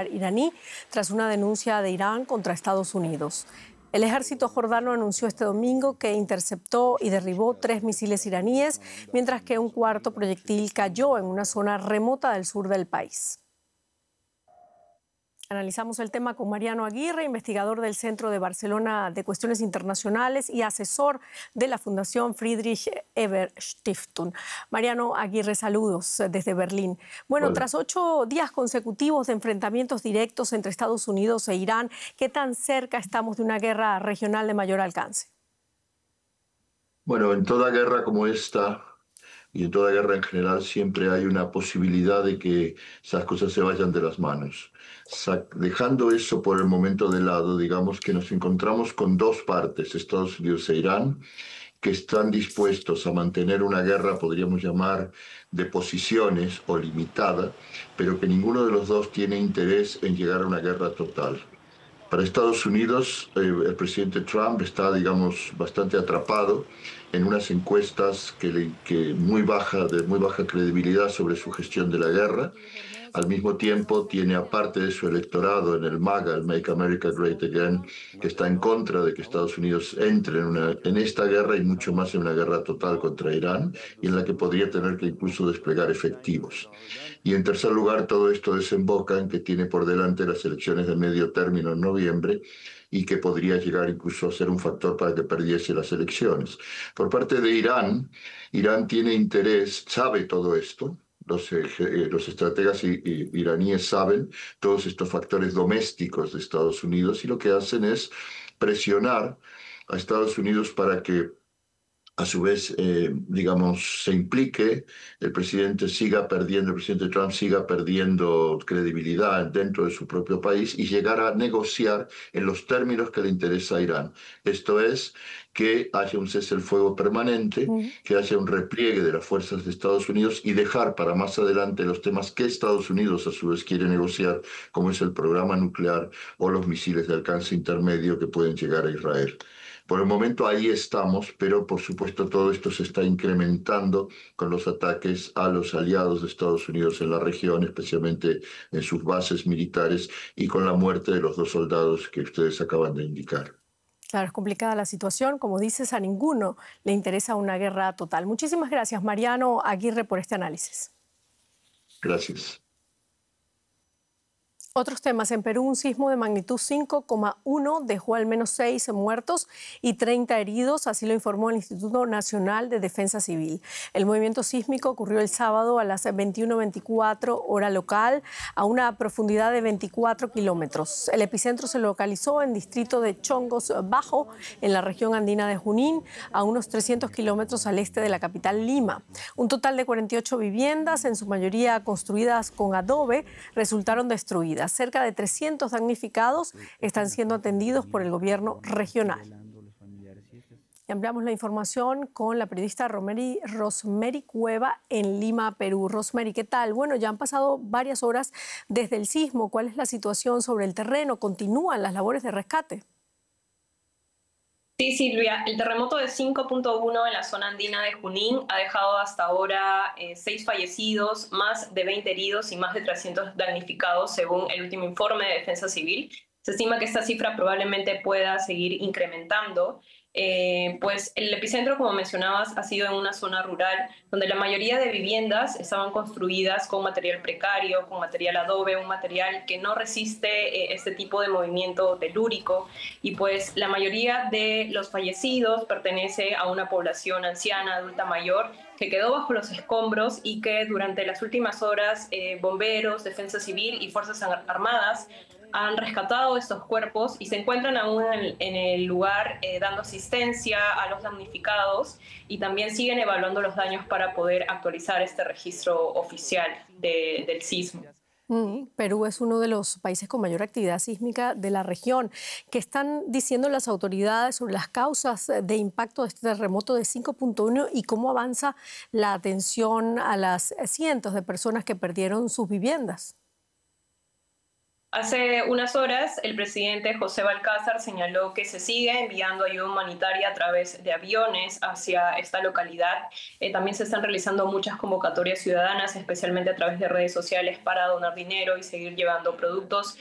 iraní tras una denuncia de Irán contra Estados Unidos. El ejército jordano anunció este domingo que interceptó y derribó 3 misiles iraníes, mientras que un cuarto proyectil cayó en una zona remota del sur del país. Analizamos el tema con Mariano Aguirre, investigador del Centro de Barcelona de Cuestiones Internacionales y asesor de la Fundación Friedrich Ebert Stiftung. Mariano Aguirre, saludos desde Berlín. Bueno, Hola. Tras 8 días consecutivos de enfrentamientos directos entre Estados Unidos e Irán, ¿qué tan cerca estamos de una guerra regional de mayor alcance? Bueno, en toda guerra como esta y en toda guerra en general siempre hay una posibilidad de que esas cosas se vayan de las manos. Dejando eso por el momento de lado, digamos que nos encontramos con dos partes, Estados Unidos e Irán, que están dispuestos a mantener una guerra, podríamos llamar, de posiciones o limitada, pero que ninguno de los dos tiene interés en llegar a una guerra total. Para Estados Unidos, el presidente Trump está, digamos, bastante atrapado en unas encuestas de muy baja credibilidad sobre su gestión de la guerra. Al mismo tiempo, tiene aparte de su electorado en el MAGA, el Make America Great Again, que está en contra de que Estados Unidos entre en esta guerra y mucho más en una guerra total contra Irán, y en la que podría tener que incluso desplegar efectivos. Y en tercer lugar, todo esto desemboca en que tiene por delante las elecciones de medio término en noviembre y que podría llegar incluso a ser un factor para que perdiese las elecciones. Por parte de Irán, Irán tiene interés, sabe todo esto. Los estrategas iraníes saben todos estos factores domésticos de Estados Unidos y lo que hacen es presionar a Estados Unidos para que a su vez, digamos, se implique, el presidente Trump siga perdiendo credibilidad dentro de su propio país y llegar a negociar en los términos que le interesa a Irán. Esto es, que haya un cese el fuego permanente, que haya un repliegue de las fuerzas de Estados Unidos y dejar para más adelante los temas que Estados Unidos a su vez quiere negociar, como es el programa nuclear o los misiles de alcance intermedio que pueden llegar a Israel. Por el momento ahí estamos, pero por supuesto todo esto se está incrementando con los ataques a los aliados de Estados Unidos en la región, especialmente en sus bases militares, y con la muerte de los 2 soldados que ustedes acaban de indicar. Claro, es complicada la situación. Como dices, a ninguno le interesa una guerra total. Muchísimas gracias, Mariano Aguirre, por este análisis. Gracias. Otros temas. En Perú, un sismo de magnitud 5,1 dejó al menos 6 muertos y 30 heridos, así lo informó el Instituto Nacional de Defensa Civil. El movimiento sísmico ocurrió el sábado a las 21:24 hora local, a una profundidad de 24 kilómetros. El epicentro se localizó en el distrito de Chongos Bajo, en la región andina de Junín, a unos 300 kilómetros al este de la capital Lima. Un total de 48 viviendas, en su mayoría construidas con adobe, resultaron destruidas. Cerca de 300 damnificados están siendo atendidos por el gobierno regional. Y ampliamos la información con la periodista Rosemary Cueva en Lima, Perú. Rosemary, ¿qué tal? Bueno, ya han pasado varias horas desde el sismo. ¿Cuál es la situación sobre el terreno? ¿Continúan las labores de rescate? Sí, Silvia, el terremoto de 5.1 en la zona andina de Junín ha dejado hasta ahora 6 fallecidos, más de 20 heridos y más de 300 damnificados, según el último informe de Defensa Civil. Se estima que esta cifra probablemente pueda seguir incrementando. Pues el epicentro, como mencionabas, ha sido en una zona rural donde la mayoría de viviendas estaban construidas con material precario, con material adobe, un material que no resiste este tipo de movimiento telúrico, y pues la mayoría de los fallecidos pertenece a una población anciana, adulta mayor, que quedó bajo los escombros y que durante las últimas horas bomberos, defensa civil y fuerzas armadas han rescatado estos cuerpos y se encuentran aún en el lugar dando asistencia a los damnificados, y también siguen evaluando los daños para poder actualizar este registro oficial del sismo. Perú es uno de los países con mayor actividad sísmica de la región. ¿Qué están diciendo las autoridades sobre las causas de impacto de este terremoto de 5.1 y cómo avanza la atención a las cientos de personas que perdieron sus viviendas? Hace unas horas, el presidente José Balcázar señaló que se sigue enviando ayuda humanitaria a través de aviones hacia esta localidad. También se están realizando muchas convocatorias ciudadanas, especialmente a través de redes sociales, para donar dinero y seguir llevando productos